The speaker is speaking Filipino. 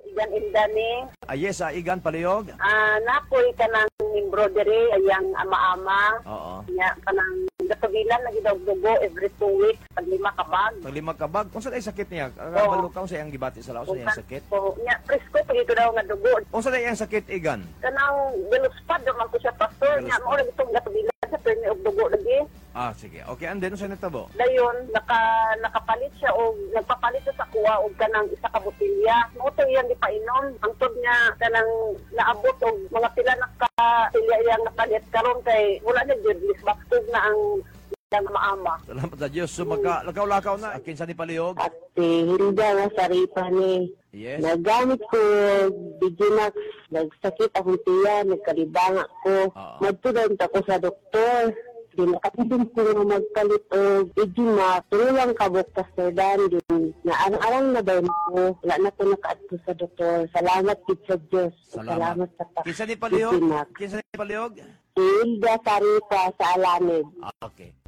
Igan Indani. Yes, Igan Palihog. Napoy ka ng embroidery, ayang ama-ama. Oo. Nya ka ng gatubilan, nagidog-dugo every 2 weeks, pag 5 kabag. Pag 5 kabag, kung saan ay sakit niya? Kabalukaw sa iyang gibati sa laos, sa iyang sakit? So, nya, presko, pag ito daw nga dugo. Kung saan ay iyang sakit, Igan? Kanang beluspad, naman ko siya, pastor. Nya, mo rin itong gatubilan sa perni og dugo lagi. Sige. Okay, and then, saan natabo? Dayon, nakapalit siya o nagpapalit siya sa kuha o kanang isa ka botilya. Moto iyang ipainom. Ang tod niya kanang naabot o mga pila nakatilya iyang napalit karon kay wala na jud lisbaktog na ang maama. Salamat sa Diyos. So, lakaw-lakaw na. Kinsa ni Palihog? At Hilda nga sa ripa ni. Yes. Nagamit ko Digimax, nagsakit akong tiyan, nagkalibanga ko. Magtudon ako sa doktor. Di nakatidin ko nga magpalit o Digimax. Turulang kabok Pastor Dan. Na arang-arang na ba ko. Wala na ko nakaadto sa doktor. Salamat kit sa Diyos. Salamat sa Kinsa ni Palihog? Kinsa ni Palihog? Hilda sa ripa sa Alamid. Okay.